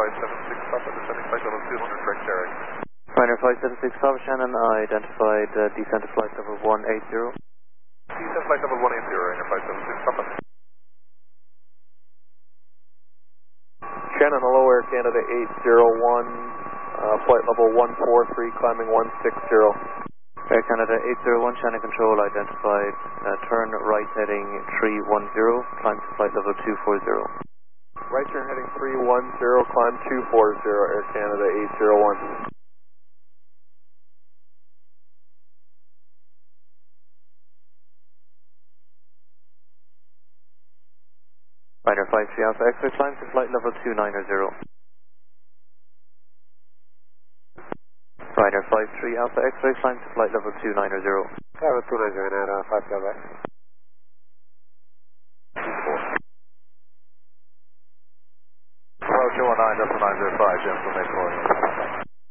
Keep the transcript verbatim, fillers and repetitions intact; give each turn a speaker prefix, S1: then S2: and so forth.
S1: five seven six Papa, descending flight level two hundred, correct Derek.
S2: Ryanair five seven six Papa, Shannon, I identified uh, descent to flight level one eighty.
S1: Descent flight level one eighty, Ryanair five seven six Papa.
S3: Shannon, hello, Air Canada eight zero one, uh, flight level one four three, climbing one six zero.
S2: Air Canada eight zero one, Shannon Control, identified uh, turn right heading three one zero, climb to flight level two four zero.
S3: Right turn heading three one zero, climb two four zero, Air Canada eight zero one.
S2: Ryanair five three Alpha X-ray, climb to flight level two nine zero. Ryanair five three Alpha X-ray, climb to flight level two nine zero.
S3: Level two nine zero, uh, five Alpha X.
S1: Hello, two one nine, Delta nine zero five, gentlemen, make calling.